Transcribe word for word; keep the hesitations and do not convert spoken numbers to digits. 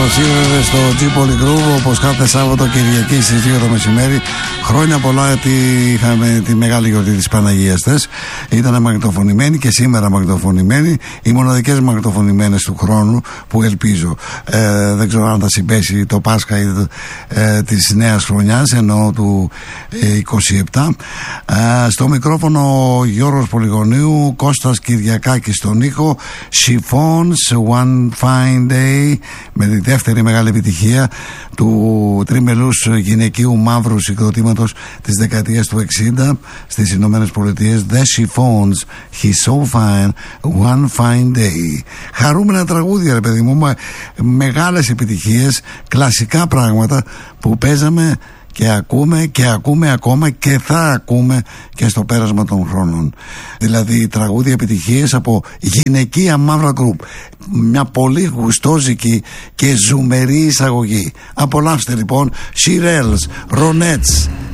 καλώς ήρθατε στο G-Poly Groove, όπως κάθε Σάββατο Κυριακή στις δύο το μεσημέρι. Χρόνια πολλά, γιατί είχαμε τη μεγάλη γιορτή της Παναγίας Θες. Ήταν μαγνητοφωνημένοι και σήμερα μαγνητοφωνημένοι, οι μοναδικές μαγνητοφωνημένες του χρόνου που ελπίζω. Ε, δεν ξέρω αν θα συμπέσει το Πάσχα ή, ε, της νέας χρονιάς, ενώ του ε, είκοσι επτά. Ε, στο μικρόφωνο Γιώργος Πολυγωνίου, Κώστας Κυριακάκης στον ήχο. Chiffons, One Fine Day, με τη δεύτερη μεγάλη επιτυχία του τριμελούς γυναικείου μαύρου συγκροτήματος της δεκαετίας του εξήντα στις Ηνωμένες Πολιτείες. The Chiffons, He's So Fine, One Fine Day. Χαρούμενα τραγούδια, ρε παιδί μου, μεγάλες επιτυχίες, κλασικά πράγματα που παίζαμε και ακούμε και ακούμε ακόμα και θα ακούμε και στο πέρασμα των χρόνων. Δηλαδή τραγούδια επιτυχίες από γυναικεία μαύρα γκρουπ. Μια πολύ γουστόζικη και ζουμερή εισαγωγή. Απολαύστε λοιπόν Shirelles, Ronettes,